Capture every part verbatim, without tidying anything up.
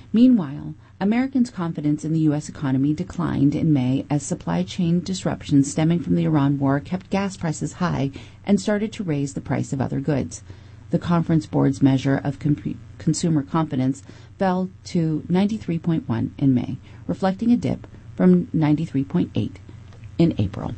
Meanwhile, Americans' confidence in the U S economy declined in May as supply chain disruptions stemming from the Iran war kept gas prices high and started to raise the price of other goods. The Conference Board's measure of com- consumer confidence fell to ninety-three point one in May, reflecting a dip from ninety-three point eight in April.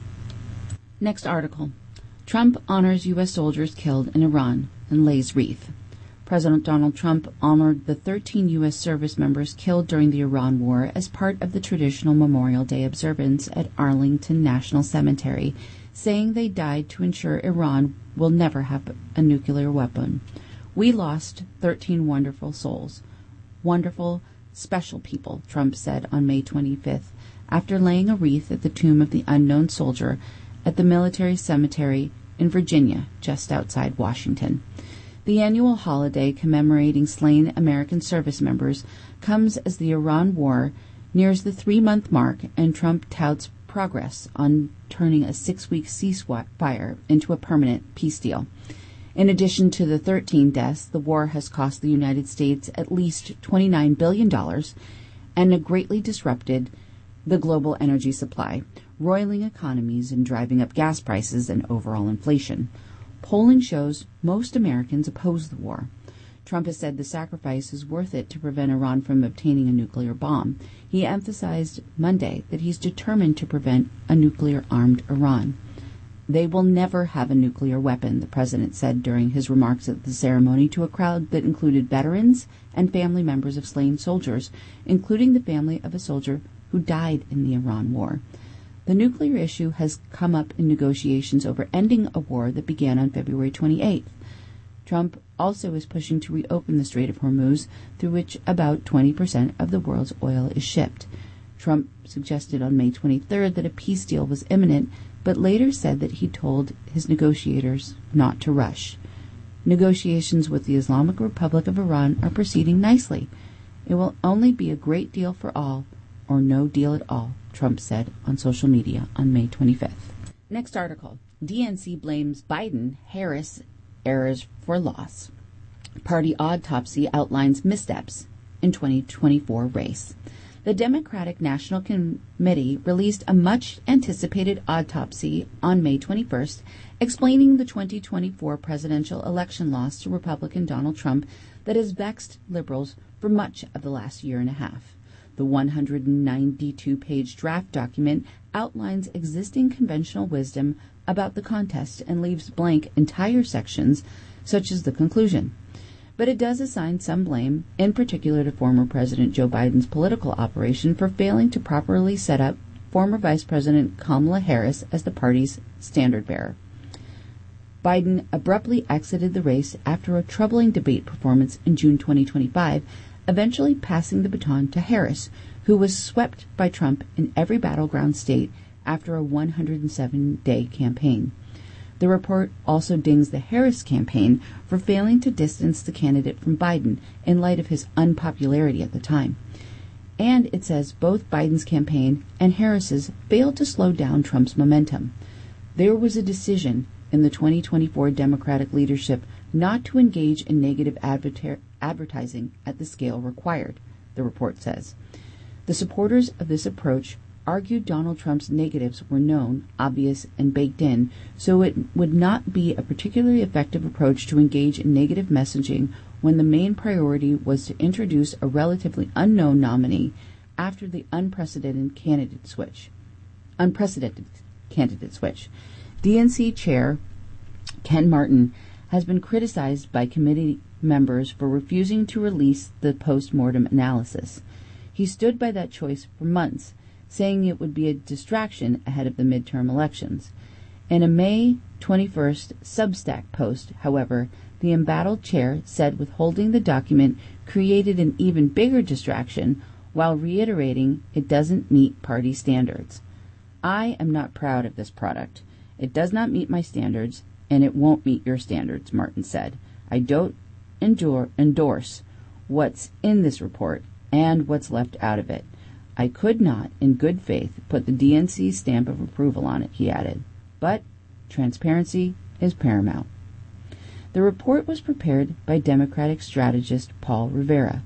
Next article. Trump honors U S soldiers killed in Iran and lays wreath. President Donald Trump honored the thirteen U S service members killed during the Iran war as part of the traditional Memorial Day observance at Arlington National Cemetery, saying they died to ensure Iran will never have a nuclear weapon. We lost thirteen wonderful souls. Wonderful, special people, Trump said on May twenty-fifth, after laying a wreath at the tomb of the unknown soldier at the military cemetery in Virginia, just outside Washington. The annual holiday commemorating slain American service members comes as the Iran war nears the three-month mark and Trump touts progress on turning a six-week ceasefire into a permanent peace deal. In addition to the thirteen deaths, the war has cost the United States at least twenty-nine billion dollars and greatly disrupted the global energy supply, roiling economies and driving up gas prices and overall inflation. Polling shows most Americans oppose the war. Trump has said the sacrifice is worth it to prevent Iran from obtaining a nuclear bomb. He emphasized Monday that he's determined to prevent a nuclear-armed Iran. They will never have a nuclear weapon, the president said during his remarks at the ceremony to a crowd that included veterans and family members of slain soldiers, including the family of a soldier who died in the Iran war. The nuclear issue has come up in negotiations over ending a war that began on February twenty-eighth. Trump also is pushing to reopen the Strait of Hormuz, through which about twenty percent of the world's oil is shipped. Trump suggested on May twenty-third that a peace deal was imminent, but later said that he told his negotiators not to rush. Negotiations with the Islamic Republic of Iran are proceeding nicely. It will only be a great deal for all, or no deal at all, Trump said on social media on May twenty-fifth. Next article. D N C blames Biden-Harris errors for loss. Party autopsy outlines missteps in twenty twenty-four race. The Democratic National Committee released a much-anticipated autopsy on May twenty-first, explaining the twenty twenty-four presidential election loss to Republican Donald Trump that has vexed liberals for much of the last year and a half. The one hundred ninety-two page draft document outlines existing conventional wisdom about the contest and leaves blank entire sections, such as the conclusion. But it does assign some blame, in particular to former President Joe Biden's political operation for failing to properly set up former Vice President Kamala Harris as the party's standard-bearer. Biden abruptly exited the race after a troubling debate performance in June twenty twenty-five, eventually passing the baton to Harris, who was swept by Trump in every battleground state after a one hundred seven day campaign. The report also dings the Harris campaign for failing to distance the candidate from Biden in light of his unpopularity at the time. And it says both Biden's campaign and Harris's failed to slow down Trump's momentum. There was a decision in the twenty twenty-four Democratic leadership not to engage in negative adver- advertising at the scale required, the report says. The supporters of this approach argued Donald Trump's negatives were known, obvious, and baked in, so it would not be a particularly effective approach to engage in negative messaging when the main priority was to introduce a relatively unknown nominee after the unprecedented candidate switch. Unprecedented candidate switch. D N C Chair Ken Martin has been criticized by committee members for refusing to release the post-mortem analysis. He stood by that choice for months, saying it would be a distraction ahead of the midterm elections. In a May twenty-first Substack post, however, the embattled chair said withholding the document created an even bigger distraction while reiterating it doesn't meet party standards. I am not proud of this product. It does not meet my standards, and it won't meet your standards, Martin said. I don't endure, endorse what's in this report and what's left out of it. I could not, in good faith, put the D N C stamp of approval on it, he added. But transparency is paramount. The report was prepared by Democratic strategist Paul Rivera, who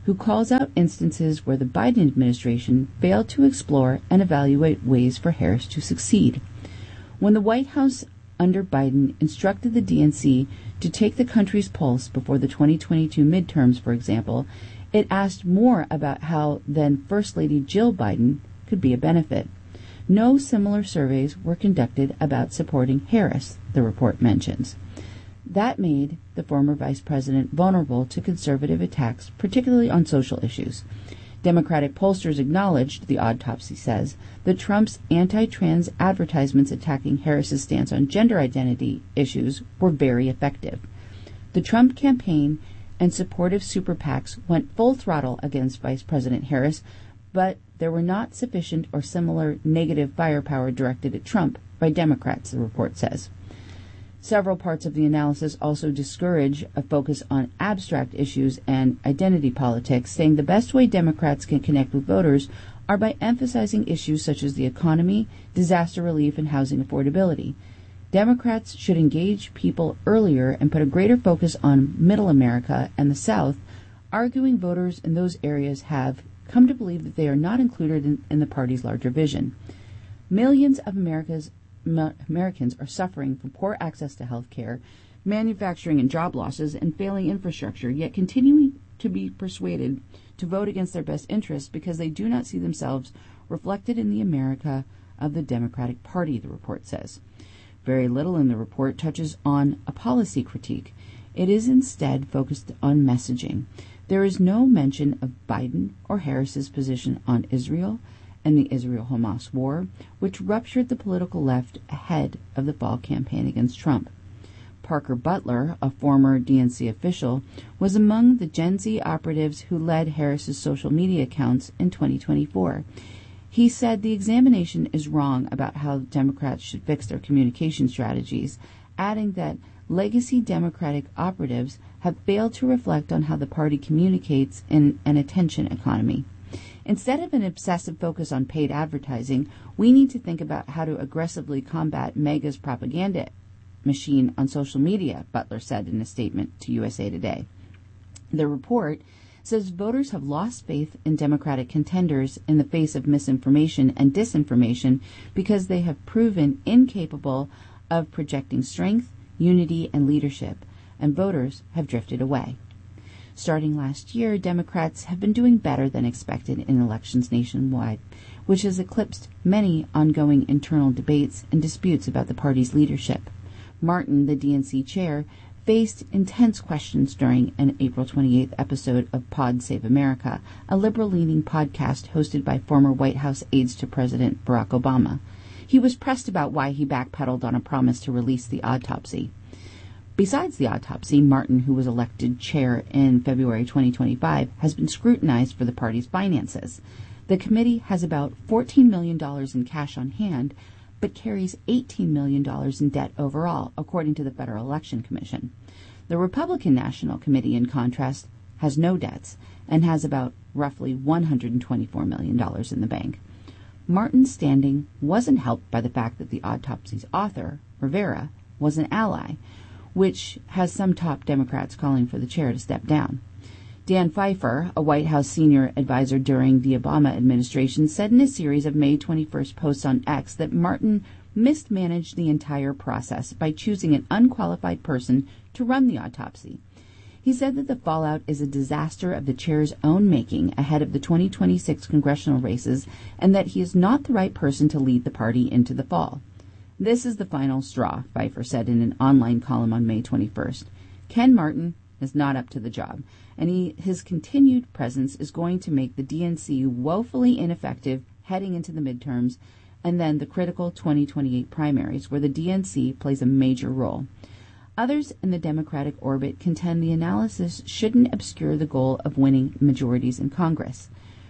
who calls out instances where the Biden administration failed to explore and evaluate ways for Harris to succeed. When the White House under Biden instructed the D N C to take the country's pulse before the twenty twenty-two midterms, for example, it asked more about how then First Lady Jill Biden could be a benefit. No similar surveys were conducted about supporting Harris, the report mentions. That made the former vice president vulnerable to conservative attacks, particularly on social issues. Democratic pollsters acknowledged, the autopsy says, that Trump's anti-trans advertisements attacking Harris's stance on gender identity issues were very effective. The Trump campaign and supportive super PACs went full throttle against Vice President Harris, but there were not sufficient or similar negative firepower directed at Trump by Democrats, the report says. Several parts of the analysis also discourage a focus on abstract issues and identity politics, saying the best way Democrats can connect with voters are by emphasizing issues such as the economy, disaster relief, and housing affordability. Democrats should engage people earlier and put a greater focus on Middle America and the South, arguing voters in those areas have come to believe that they are not included in, in the party's larger vision. Millions of America's Americans are suffering from poor access to health care, manufacturing and job losses, and failing infrastructure, yet continuing to be persuaded to vote against their best interests because they do not see themselves reflected in the America of the Democratic Party, the report says. Very little in the report touches on a policy critique. It is instead focused on messaging. There is no mention of Biden or Harris's position on Israel and the Israel-Hamas war, which ruptured the political left ahead of the fall campaign against Trump. Parker Butler, a former D N C official, was among the Gen Z operatives who led Harris's social media accounts in twenty twenty-four. He said the examination is wrong about how Democrats should fix their communication strategies, adding that legacy Democratic operatives have failed to reflect on how the party communicates in an attention economy. Instead of an obsessive focus on paid advertising, we need to think about how to aggressively combat MAGA's propaganda machine on social media, Butler said in a statement to U S A Today. The report says voters have lost faith in Democratic contenders in the face of misinformation and disinformation because they have proven incapable of projecting strength, unity, and leadership, and voters have drifted away. Starting last year, Democrats have been doing better than expected in elections nationwide, which has eclipsed many ongoing internal debates and disputes about the party's leadership. Martin, the D N C chair, faced intense questions during an April twenty-eighth episode of Pod Save America, a liberal-leaning podcast hosted by former White House aides to President Barack Obama. He was pressed about why he backpedaled on a promise to release the autopsy. Besides the autopsy, Martin, who was elected chair in February twenty twenty-five, has been scrutinized for the party's finances. The committee has about fourteen million dollars in cash on hand, but carries eighteen million dollars in debt overall, according to the Federal Election Commission. The Republican National Committee, in contrast, has no debts and has about roughly one hundred twenty-four million dollars in the bank. Martin's standing wasn't helped by the fact that the autopsy's author, Rivera, was an ally, which has some top Democrats calling for the chair to step down. Dan Pfeiffer, a White House senior advisor during the Obama administration, said in a series of May twenty-first posts on X that Martin mismanaged the entire process by choosing an unqualified person to run the autopsy. He said that the fallout is a disaster of the chair's own making ahead of the twenty twenty-six congressional races and that he is not the right person to lead the party into the fall. This is the final straw, Pfeiffer said in an online column on May twenty-first. Ken Martin is not up to the job, and he, his continued presence is going to make the D N C woefully ineffective heading into the midterms and then the critical twenty twenty-eight primaries, where the D N C plays a major role. Others in the Democratic orbit contend the analysis shouldn't obscure the goal of winning majorities in Congress.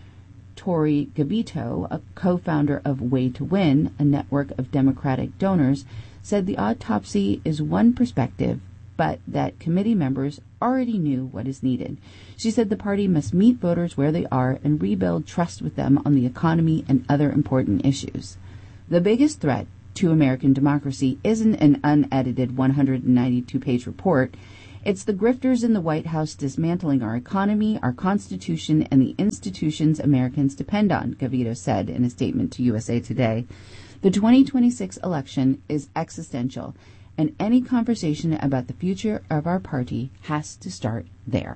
Tori Gabito, a co-founder of Way to Win, a network of Democratic donors, said the autopsy is one perspective, but that committee members already knew what is needed. She said the party must meet voters where they are and rebuild trust with them on the economy and other important issues. The biggest threat to American democracy isn't an unedited one hundred ninety-two page report. It's the grifters in the White House dismantling our economy, our Constitution, and the institutions Americans depend on, Gavito said in a statement to U S A Today. The twenty twenty-six election is existential, and any conversation about the future of our party has to start there.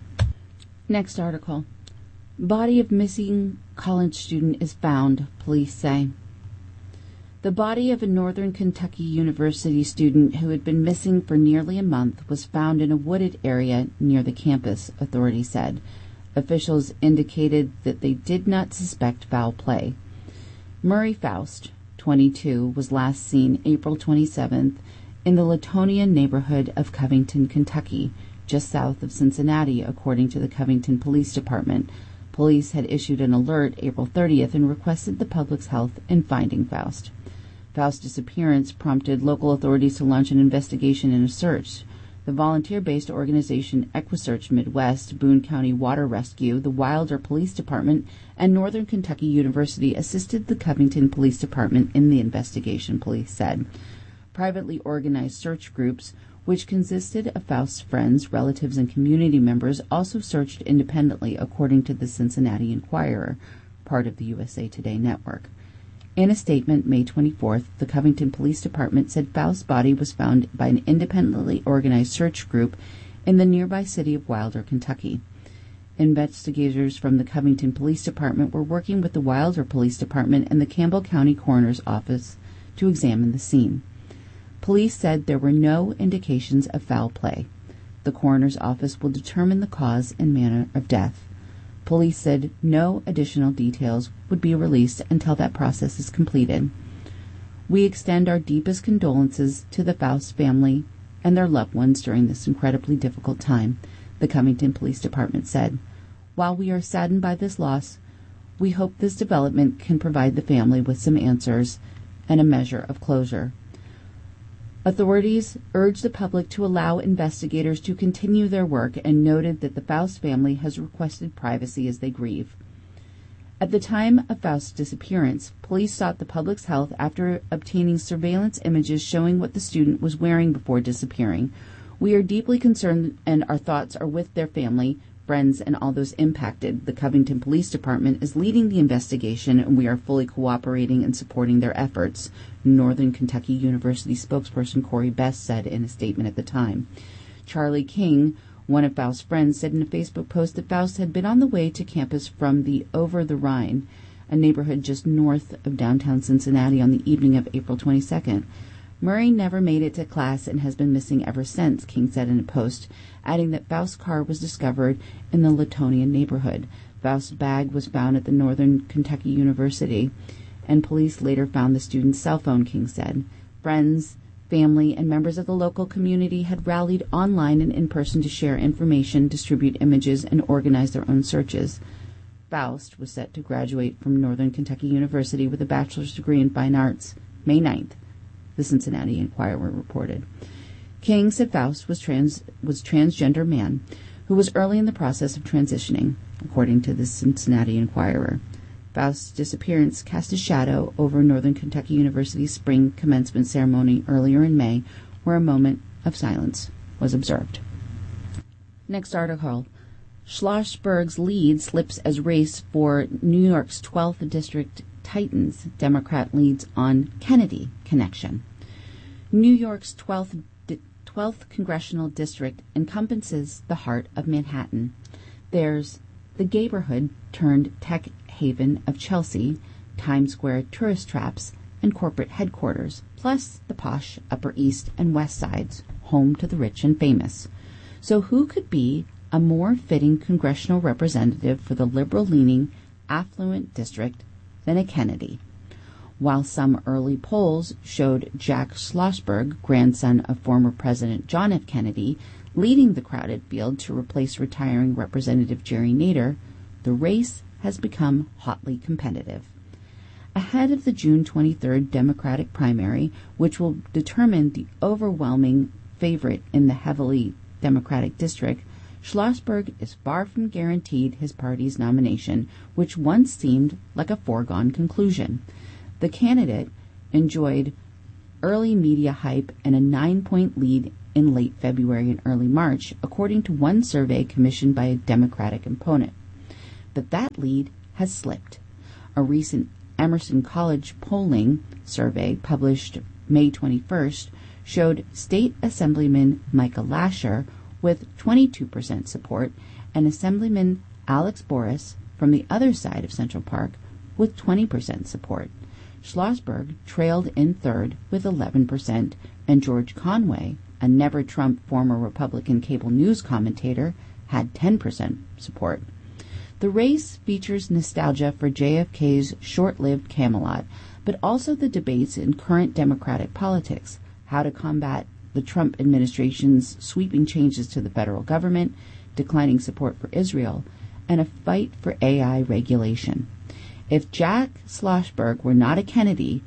Next article. Body of missing college student is found, police say. The body of a Northern Kentucky University student who had been missing for nearly a month was found in a wooded area near the campus, authorities said. Officials indicated that they did not suspect foul play. Murray Faust, twenty-two, was last seen April twenty-seventh in the Latonia neighborhood of Covington, Kentucky, just south of Cincinnati, according to the Covington Police Department. Police had issued an alert April thirtieth and requested the public's help in finding Faust. Faust's disappearance prompted local authorities to launch an investigation and a search. The volunteer-based organization EquiSearch Midwest, Boone County Water Rescue, the Wilder Police Department, and Northern Kentucky University assisted the Covington Police Department in the investigation, police said. Privately organized search groups, which consisted of Faust's friends, relatives, and community members, also searched independently, according to the Cincinnati Enquirer, part of the U S A Today network. In a statement May twenty-fourth, the Covington Police Department said Faust's body was found by an independently organized search group in the nearby city of Wilder, Kentucky. Investigators from the Covington Police Department were working with the Wilder Police Department and the Campbell County Coroner's Office to examine the scene. Police said there were no indications of foul play. The coroner's office will determine the cause and manner of death. Police said no additional details would be released until that process is completed. We extend our deepest condolences to the Faust family and their loved ones during this incredibly difficult time, the Covington Police Department said. While we are saddened by this loss, we hope this development can provide the family with some answers and a measure of closure. Authorities urged the public to allow investigators to continue their work and noted that the Faust family has requested privacy as they grieve. At the time of Faust's disappearance, police sought the public's help after obtaining surveillance images showing what the student was wearing before disappearing. We are deeply concerned and our thoughts are with their family, friends, and all those impacted. The Covington Police Department is leading the investigation, and we are fully cooperating and supporting their efforts, Northern Kentucky University spokesperson Corey Best said in a statement at the time. Charlie King, one of Faust's friends, said in a Facebook post that Faust had been on the way to campus from the Over the Rhine, a neighborhood just north of downtown Cincinnati, on the evening of April twenty-second. Murray never made it to class and has been missing ever since, King said in a post, adding that Faust's car was discovered in the Latonia neighborhood. Faust's bag was found at the Northern Kentucky University, and police later found the student's cell phone, King said. Friends, family, and members of the local community had rallied online and in person to share information, distribute images, and organize their own searches. Faust was set to graduate from Northern Kentucky University with a bachelor's degree in fine arts May ninth. The Cincinnati Enquirer reported. King said Faust was trans was transgender man who was early in the process of transitioning, according to the Cincinnati Enquirer. Faust's disappearance cast a shadow over Northern Kentucky University's spring commencement ceremony earlier in May, where a moment of silence was observed. Next article. Schlossberg's lead slips as race for New York's twelfth District tightens. Democrat leads on Kennedy connection. New York's twelfth, twelfth Congressional District encompasses the heart of Manhattan. There's the neighborhood turned tech haven of Chelsea, Times Square tourist traps, and corporate headquarters, plus the posh Upper East and West Sides, home to the rich and famous. So who could be a more fitting congressional representative for the liberal-leaning, affluent district than a Kennedy? While some early polls showed Jack Schlossberg, grandson of former President John F. Kennedy, leading the crowded field to replace retiring Representative Jerry Nader, the race has become hotly competitive. Ahead of the June twenty-third Democratic primary, which will determine the overwhelming favorite in the heavily Democratic district, Schlossberg is far from guaranteed his party's nomination, which once seemed like a foregone conclusion. The candidate enjoyed early media hype and a nine-point lead in late February and early March, according to one survey commissioned by a Democratic opponent. But that lead has slipped. A recent Emerson College polling survey published May twenty-first showed State Assemblyman Michael Lasher with twenty-two percent support and Assemblyman Alex Boris from the other side of Central Park with twenty percent support. Schlossberg trailed in third with eleven percent, and George Conway, a never-Trump former Republican cable news commentator, had ten percent support. The race features nostalgia for J F K's short-lived Camelot, but also the debates in current Democratic politics, how to combat the Trump administration's sweeping changes to the federal government, declining support for Israel, and a fight for A I regulation. If Jack Schlossberg were not a Kennedy,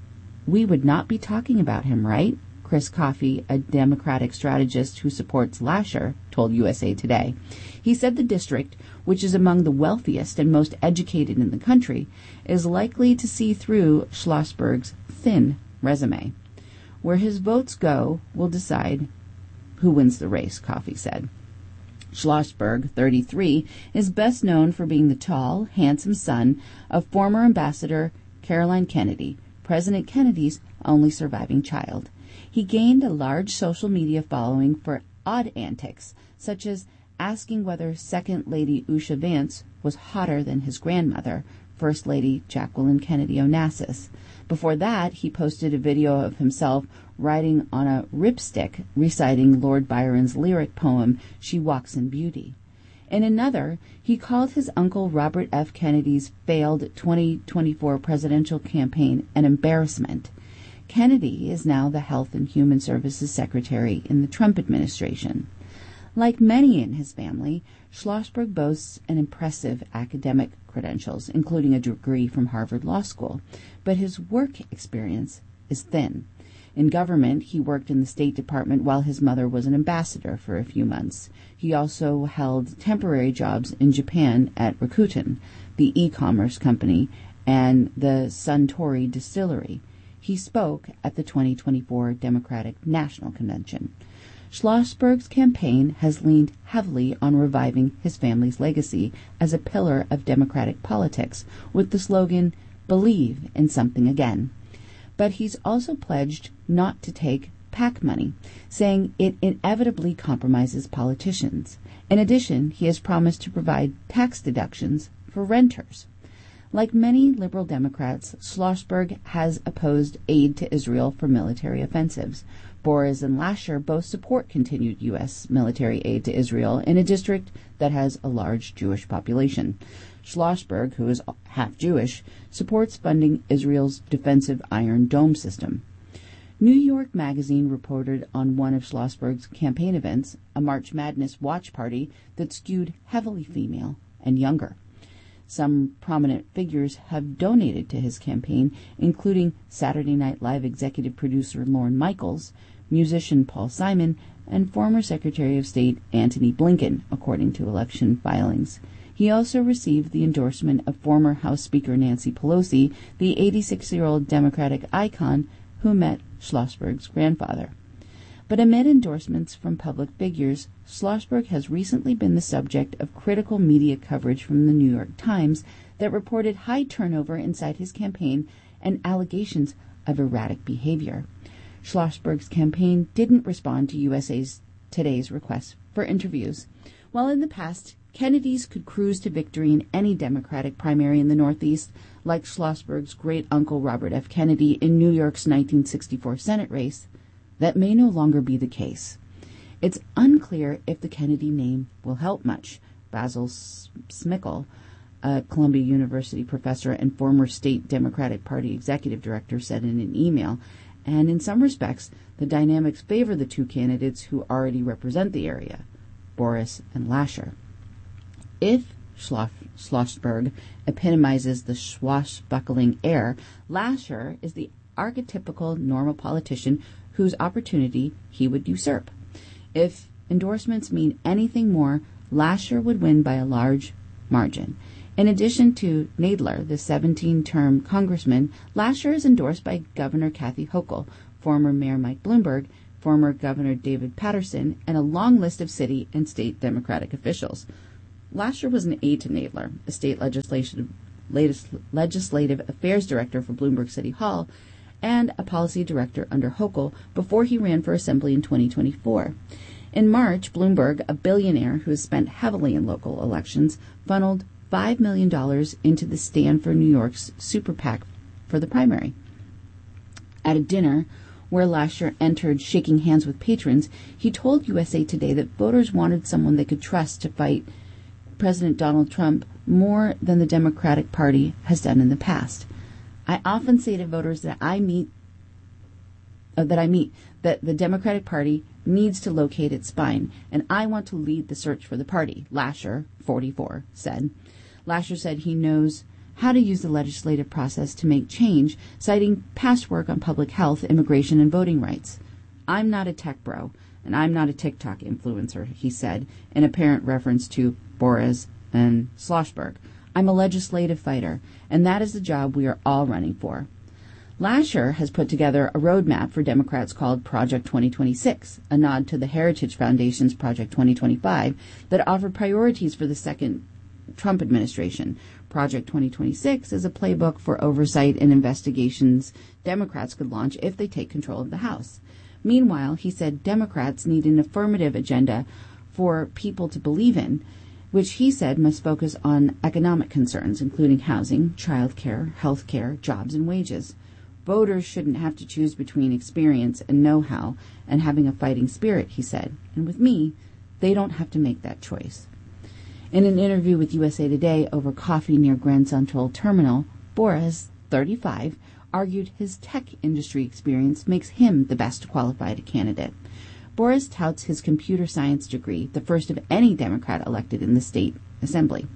we would not be talking about him, right? Chris Coffey, a Democratic strategist who supports Lasher, told U S A Today. He said the district, which is among the wealthiest and most educated in the country, is likely to see through Schlossberg's thin resume. Where his votes go will decide who wins the race, Coffey said. Schlossberg, thirty-three, is best known for being the tall, handsome son of former Ambassador Caroline Kennedy, President Kennedy's only surviving child. He gained a large social media following for odd antics, such as asking whether Second Lady Usha Vance was hotter than his grandmother, First Lady Jacqueline Kennedy Onassis. Before that, he posted a video of himself riding on a ripstick reciting Lord Byron's lyric poem, She Walks in Beauty. In another, he called his uncle Robert F. Kennedy's failed twenty twenty-four presidential campaign an embarrassment. Kennedy is now the Health and Human Services Secretary in the Trump administration. Like many in his family, Schlossberg boasts an impressive academic credentials, including a degree from Harvard Law School, but his work experience is thin. In government, he worked in the State Department while his mother was an ambassador for a few months. He also held temporary jobs in Japan at Rakuten, the e-commerce company, and the Suntory distillery. He spoke at the twenty twenty-four Democratic National Convention. Schlossberg's campaign has leaned heavily on reviving his family's legacy as a pillar of Democratic politics with the slogan, "Believe in something again." But he's also pledged not to take PAC money, saying it inevitably compromises politicians. In addition, he has promised to provide tax deductions for renters. Like many liberal Democrats, Schlossberg has opposed aid to Israel for military offensives. Boris and Lasher both support continued U S military aid to Israel in a district that has a large Jewish population. Schlossberg, who is half Jewish, supports funding Israel's defensive Iron Dome system. New York Magazine reported on one of Schlossberg's campaign events, a March Madness watch party that skewed heavily female and younger. Some prominent figures have donated to his campaign, including Saturday Night Live executive producer Lorne Michaels, musician Paul Simon, and former Secretary of State Antony Blinken, according to election filings. He also received the endorsement of former House Speaker Nancy Pelosi, the eighty-six-year-old Democratic icon who met Schlossberg's grandfather. But amid endorsements from public figures, Schlossberg has recently been the subject of critical media coverage from the New York Times that reported high turnover inside his campaign and allegations of erratic behavior. Schlossberg's campaign didn't respond to U S A's Today's request for interviews. While in the past, Kennedys could cruise to victory in any Democratic primary in the Northeast, like Schlossberg's great-uncle Robert F. Kennedy in New York's nineteen sixty-four Senate race, that may no longer be the case. It's unclear if the Kennedy name will help much. Basil Smikle, a Columbia University professor and former state Democratic Party executive director, said in an email, and in some respects, the dynamics favor the two candidates who already represent the area, Boris and Lasher. If Schlossberg epitomizes the swashbuckling heir, Lasher is the archetypical normal politician whose opportunity he would usurp. If endorsements mean anything more, Lasher would win by a large margin. In addition to Nadler, the seventeen-term congressman, Lasher is endorsed by Governor Kathy Hochul, former Mayor Mike Bloomberg, former Governor David Paterson, and a long list of city and state Democratic officials. Lasher was an aide to Nadler, a state legislative, latest, legislative affairs director for Bloomberg City Hall, and a policy director under Hochul before he ran for assembly in twenty twenty-four. In March, Bloomberg, a billionaire who has spent heavily in local elections, funneled five million dollars into the Stand for New York's super PAC for the primary. At a dinner where Lasher entered shaking hands with patrons, he told U S A Today that voters wanted someone they could trust to fight President Donald Trump more than the Democratic Party has done in the past. I often say to voters that I meet uh, that I meet that the Democratic Party needs to locate its spine, and I want to lead the search for the party, Lasher, forty-four, said. Lasher said he knows how to use the legislative process to make change, citing past work on public health, immigration, and voting rights. I'm not a tech bro, and I'm not a TikTok influencer, he said, in apparent reference to Boris and Schlossberg. I'm a legislative fighter, and that is the job we are all running for. Lasher has put together a roadmap for Democrats called Project twenty twenty-six, a nod to the Heritage Foundation's Project twenty twenty-five that offered priorities for the second Trump administration. Project twenty twenty-six is a playbook for oversight and investigations Democrats could launch if they take control of the House. Meanwhile, he said Democrats need an affirmative agenda for people to believe in, which he said must focus on economic concerns, including housing, child care, health care, jobs, and wages. Voters shouldn't have to choose between experience and know-how and having a fighting spirit, he said. And with me, they don't have to make that choice. In an interview with U S A Today over coffee near Grand Central Terminal, Boris, thirty-five, argued his tech industry experience makes him the best qualified candidate. Boris touts his computer science degree, the first of any Democrat elected in the state assembly.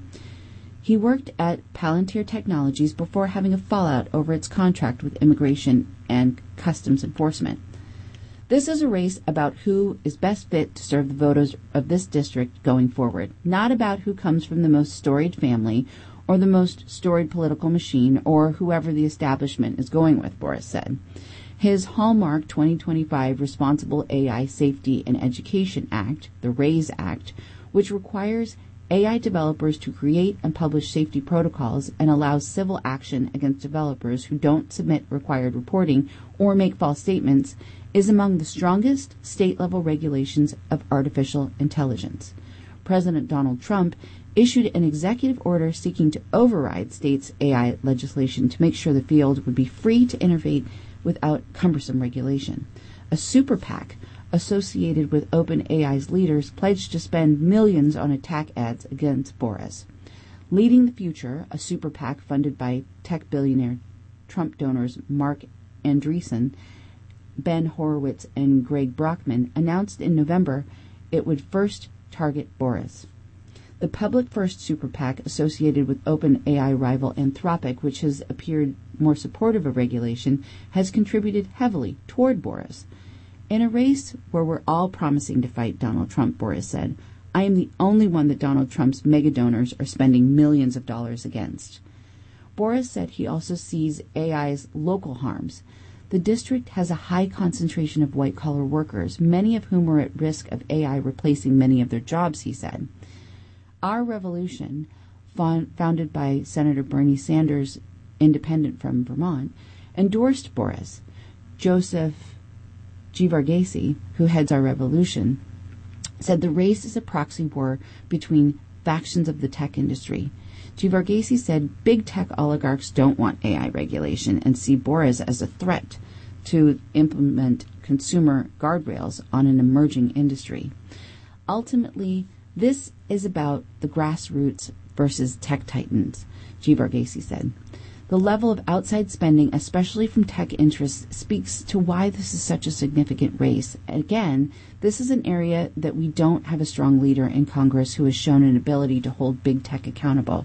He worked at Palantir Technologies before having a fallout over its contract with Immigration and Customs Enforcement. This is a race about who is best fit to serve the voters of this district going forward, not about who comes from the most storied family or the most storied political machine or whoever the establishment is going with, Boris said. His hallmark twenty twenty-five Responsible A I Safety and Education Act, the RAISE Act, which requires A I developers to create and publish safety protocols and allows civil action against developers who don't submit required reporting or make false statements, is among the strongest state-level regulations of artificial intelligence. President Donald Trump issued an executive order seeking to override states' A I legislation to make sure the field would be free to innovate without cumbersome regulation. A super PAC associated with OpenAI's leaders pledged to spend millions on attack ads against Boris. Leading the Future, a super PAC funded by tech billionaire Trump donors Mark Andreessen, Ben Horowitz, and Greg Brockman, announced in November it would first target Boris. The Public First super PAC associated with OpenAI rival Anthropic, which has appeared more supportive of regulation, has contributed heavily toward Boris. In a race where we're all promising to fight Donald Trump, Boris said, I am the only one that Donald Trump's mega donors are spending millions of dollars against. Boris said he also sees A I's local harms. The district has a high concentration of white-collar workers, many of whom are at risk of A I replacing many of their jobs, he said. Our Revolution, founded by Senator Bernie Sanders, independent from Vermont, endorsed Boris. Joseph Gevarghese, who heads Our Revolution, said the race is a proxy war between factions of the tech industry. Gevarghese said big tech oligarchs don't want A I regulation and see Boris as a threat to implement consumer guardrails on an emerging industry. Ultimately, this is about the grassroots versus tech titans, Gevarghese said. The level of outside spending, especially from tech interests, speaks to why this is such a significant race. Again, this is an area that we don't have a strong leader in Congress who has shown an ability to hold big tech accountable.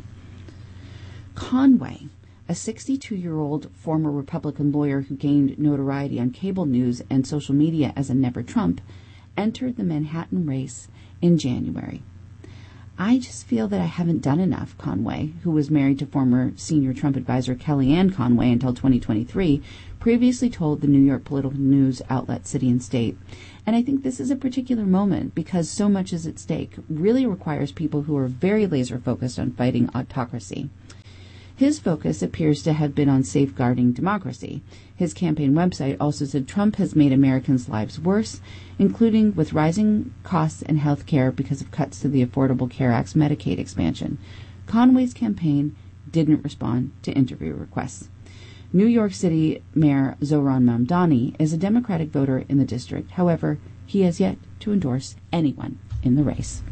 Conway, a sixty-two-year-old former Republican lawyer who gained notoriety on cable news and social media as a Never Trump, entered the Manhattan race in January. I just feel that I haven't done enough, Conway, who was married to former senior Trump advisor Kellyanne Conway until twenty twenty-three, previously told the New York political news outlet City and State. And I think this is a particular moment because so much is at stake really requires people who are very laser focused on fighting autocracy. His focus appears to have been on safeguarding democracy. His campaign website also said Trump has made Americans' lives worse, including with rising costs in health care because of cuts to the Affordable Care Act's Medicaid expansion. Conway's campaign didn't respond to interview requests. New York City Mayor Zohran Mamdani is a Democratic voter in the district. However, he has yet to endorse anyone in the race.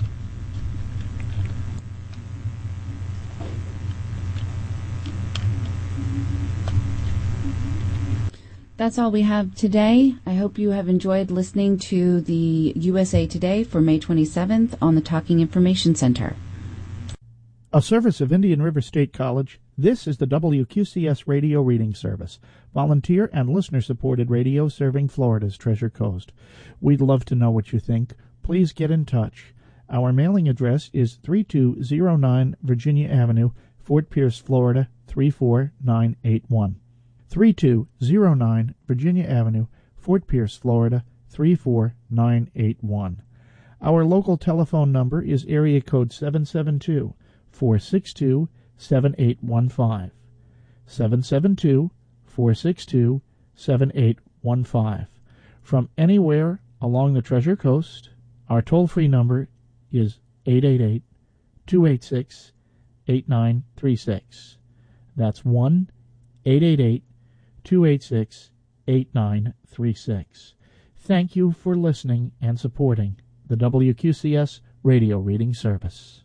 That's all we have today. I hope you have enjoyed listening to the U S A Today for May twenty-seventh on the Talking Information Center. A service of Indian River State College, this is the W Q C S Radio Reading Service, volunteer and listener-supported radio serving Florida's Treasure Coast. We'd love to know what you think. Please get in touch. Our mailing address is thirty-two oh nine Virginia Avenue, Fort Pierce, Florida, three four nine eight one. thirty-two oh nine Virginia Avenue, Fort Pierce, Florida, three four nine eight one. Our local telephone number is area code seven seven two, four six two, seven eight one five. seven seven two, four six two, seven eight one five. From anywhere along the Treasure Coast, our toll-free number is eight eight eight, two eight six, eight nine three six. That's one eight eight eight, two eight six, eight nine three six. Thank you for listening and supporting the W Q C S Radio Reading Service.